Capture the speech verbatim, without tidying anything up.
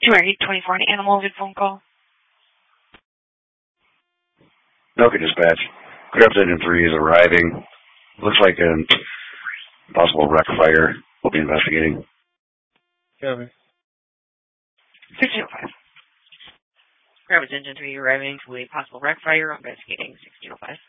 two eight twenty-four, an animal vid phone call. Okay, dispatch. Craft Engine three is arriving. Looks like a possible wreck fire. We'll be investigating. Copy. six oh five. Craft Engine three arriving to a possible wreck fire. Investigating six oh five.